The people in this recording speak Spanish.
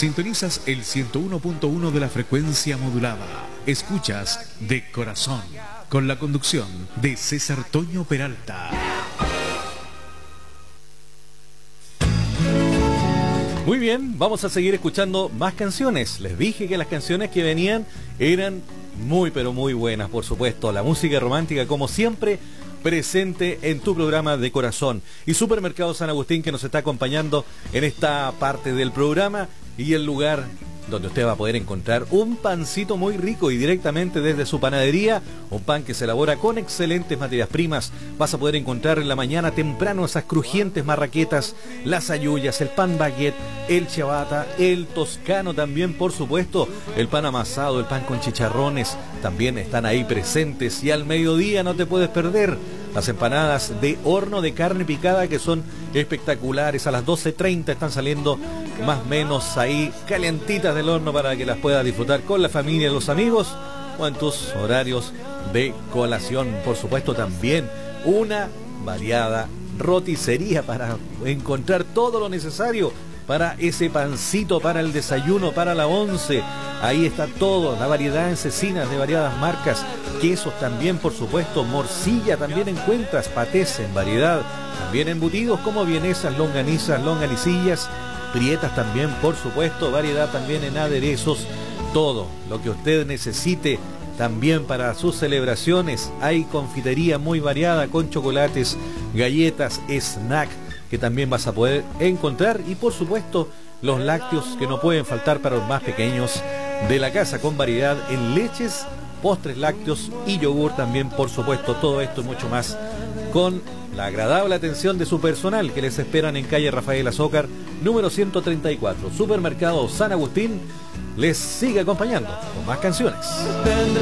Sintonizas el 101.1 de la frecuencia modulada. Escuchas De Corazón, con la conducción de César Toño Peralta. Muy bien, vamos a seguir escuchando más canciones. Les dije que las canciones que venían eran muy pero muy buenas, por supuesto. La música romántica, como siempre, presente en tu programa De Corazón. Y Supermercado San Agustín, que nos está acompañando en esta parte del programa, y el lugar donde usted va a poder encontrar un pancito muy rico y directamente desde su panadería, un pan que se elabora con excelentes materias primas. Vas a poder encontrar en la mañana temprano esas crujientes marraquetas, las halluyas, el pan baguette, el ciabatta, el toscano también, por supuesto, el pan amasado, el pan con chicharrones, también están ahí presentes. Y al mediodía no te puedes perder las empanadas de horno de carne picada, que son espectaculares. A las 12:30 están saliendo más o menos ahí calientitas del horno para que las puedas disfrutar con la familia y los amigos o en tus horarios de colación. Por supuesto, también una variada roticería para encontrar todo lo necesario para ese pancito, para el desayuno, para la once. Ahí está todo, la variedad en cecinas de variadas marcas, quesos también, por supuesto, morcilla también encuentras, patés en variedad, también embutidos como vienesas, longanicillas, prietas también, por supuesto, variedad también en aderezos, todo lo que usted necesite también para sus celebraciones. Hay confitería muy variada con chocolates, galletas, snack, que también vas a poder encontrar, y por supuesto los lácteos que no pueden faltar para los más pequeños de la casa, con variedad en leches, postres lácteos y yogur también, por supuesto. Todo esto y mucho más con la agradable atención de su personal, que les esperan en calle Rafael Azócar, número 134. Supermercado San Agustín les sigue acompañando con más canciones.